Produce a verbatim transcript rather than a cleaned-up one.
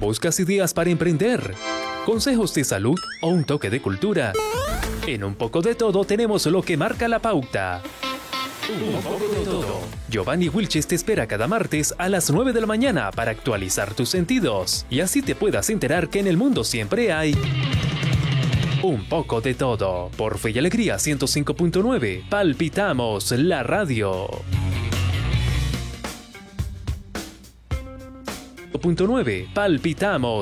¿Buscas ideas para emprender? ¿Consejos de salud o un toque de cultura? En Un Poco de Todo tenemos lo que marca la pauta. Un poco de todo. Giovanni Wilches te espera cada martes a las nueve de la mañana para actualizar tus sentidos y así te puedas enterar que en el mundo siempre hay un poco de todo. Por Fe y Alegría ciento cinco punto nueve, palpitamos la radio. Punto nueve, palpitamos.